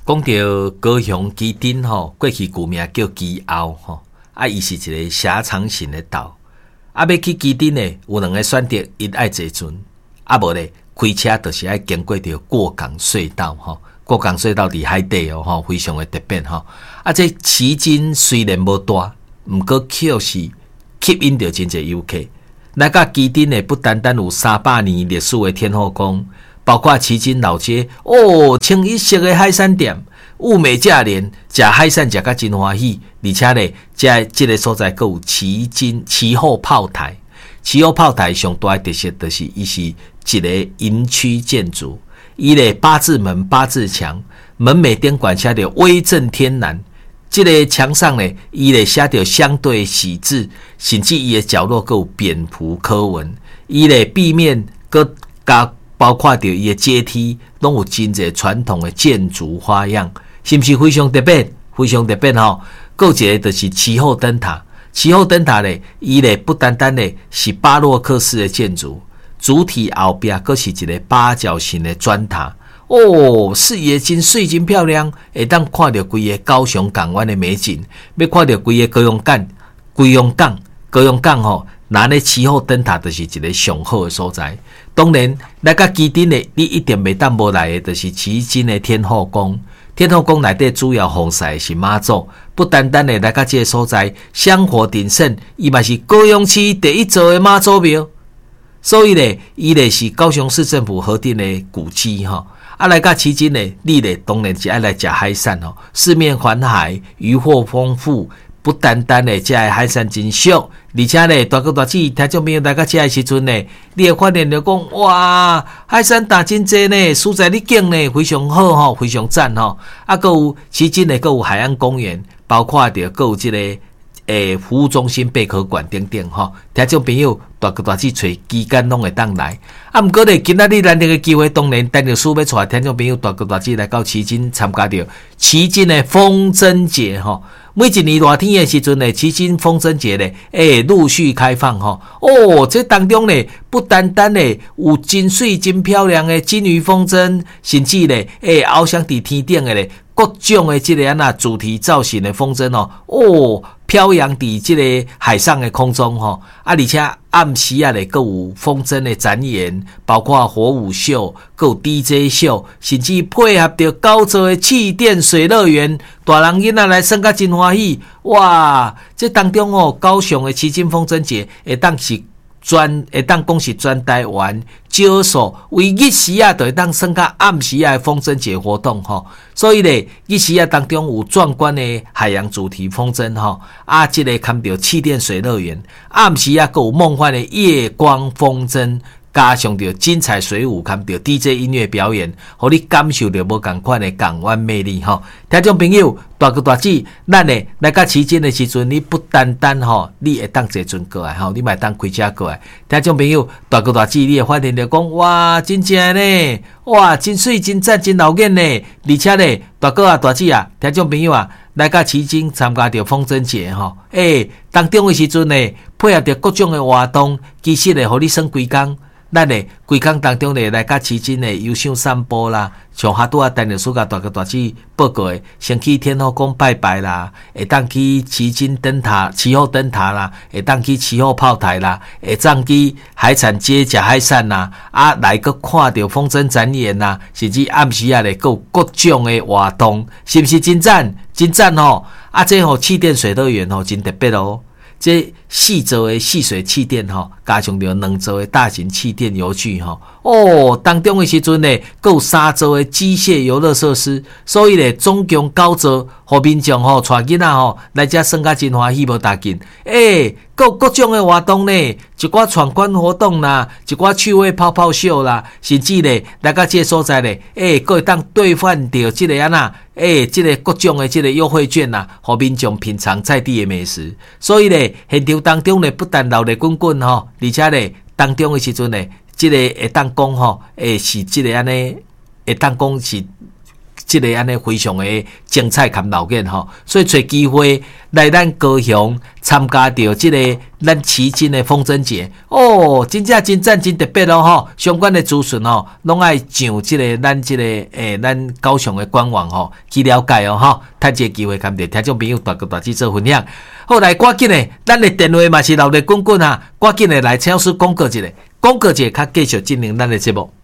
讲到高雄基丁吼，过去旧名叫基澳吼，伊是一个狭长型的岛。要去基丁呢，有两个选择，一爱坐船，无咧开车就是爱经过着过港隧道吼。过港隧道伫海底吼，非常的特别吼。这旗津虽然无大，毋过却是吸引着真侪游客。那个基丁呢，不单单有300年历史的天后宫。包括旗津老街清一色的海产店，物美价廉，食海产食甲真欢喜。而且呢，这个所在佫有旗后炮台。旗后炮台上大的特色就是伊是一个营区建筑，伊咧8字门、8字墙，门楣顶管写着威震天南。这个墙上呢，伊咧写着相对喜字，甚至伊的角落佫有蝙蝠刻纹。伊咧壁面佫加包括着伊的阶梯，拢有真侪传统的建筑花样，是不是非常特别？非常特别吼！还有一个就是旗后灯塔。旗后灯塔咧，伊咧不单单咧是巴洛克式的建筑，主体后边佫是一个八角形的砖塔。视野真水真漂亮，会当看到规个高雄港湾的美景，要看到规个高雄港吼。那咧旗后灯塔就是一个上好的所在。当然，那个基丁呢，你一定袂当无来的，就是旗津的天后宫。天后宫内底主要奉祀是妈祖，不单单的来到这个所在，香火鼎盛，伊嘛是高雄市第一座的妈祖庙。所以呢，伊咧是高雄市政府核定的古迹哈。来到旗津呢，你咧当然是爱来食海产吼，四面环海，渔获丰富。不单单的这海产真俗，而且呢，大哥大姐听众朋友来到这的时阵呢，你会发现着讲，哇，海产打真济呢，所在你景呢非常好吼，非常赞吼。还有旗津呢，还有海岸公园，包括着还有这个服务中心、贝壳馆等等吼。听众朋友大哥大姐找期间拢会当来。毋过呢，今仔日难得的机会，当然等着书要带听众朋友大哥大姐来到旗津参加着旗津的风筝节吼。每一年热天的时阵呢，旗津风筝节呢，陆续开放吼。这当中呢，不单单呢有真水真漂亮的金鱼风筝，甚至呢，翱翔伫天顶的呢，各种的这个主题造型的风筝飘扬伫这个海上的空中吼。而且暗时呢，还有风筝的展演，包括火舞秀，还有 DJ 秀，甚至配合着高座的气垫水乐园，大人囡仔来耍甲真欢喜。哇！这当中高雄的旗津风筝节会当讲是全台湾少数为日时就会当耍甲暗时的风筝节活动吼。所以呢，日时当中有壮观的海洋主题风筝吼，这个看到气垫水乐园，暗时还有梦幻的夜光风筝。加上着精彩水舞，看到 DJ 音乐表演，互你感受到无同款的港湾魅力吼。听众朋友，大哥大姐，咱呢来到旗津的时阵，你不单单吼，你会当坐船过来吼，你嘛会当开车过来。听众朋友，大哥大姐，你会发现着讲，哇，真正呢，哇，真水真赞真老眼呢，而且呢，大哥啊大姐啊，听众朋友啊，来到旗津参加着风筝节吼，当中的时阵呢，配合着各种的活动，其实呢，互你耍规工。咱呢，规工当中呢，来到旗津呢，游赏散步啦，像哈拄等着暑假大哥大姐报告的，先去天后宫拜拜啦，会当去旗津灯塔、旗后灯塔啦，会当去旗后炮台啦，会当去海产街食海产啦，来个看到风筝展演啦，甚至暗时咧，有各种的活动，是不是真赞？真赞吼！这气垫水乐园真特别哦。这4座的戏水气垫加上着2座的大型气垫游具当中的时阵呢，还有3座的机械游乐设施，所以呢，总共9座，互民众带囡仔来这耍甲真欢喜无大紧。各种的活动呢，一寡闯关活动啦，一寡趣味泡泡秀啦，甚至呢，来到这个所在呢，还会当兑换到这个这个各种的这个优惠券啦，互民众品尝在地的美食。所以呢，现场当中呢，不但热闹滚滚而且呢，当中的时阵呢，这个会当讲是这个会当讲是这个安尼非常的精彩含闹眼吼，所以找机会来咱高雄参加到这个咱旗津的风筝节哦，真正真赞真特别咯吼，相关的资讯吼，拢爱上这个咱这个咱高雄的官网吼去了解哦吼，趁这个机会跟着听众朋友大哥大姐做分享。好来，赶紧的，咱的电话嘛是闹热滚滚啊，赶紧的来请老师广告一下，广告一下，较继续进行咱的节目。